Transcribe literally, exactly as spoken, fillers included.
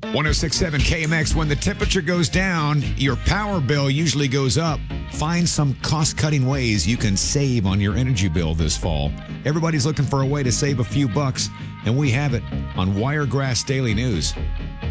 one oh six point seven K M X, when the temperature goes down, your power bill usually goes up. Find some cost-cutting ways you can save on your energy bill this fall. Everybody's looking for a way to save a few bucks, and we have it on Wiregrass Daily News.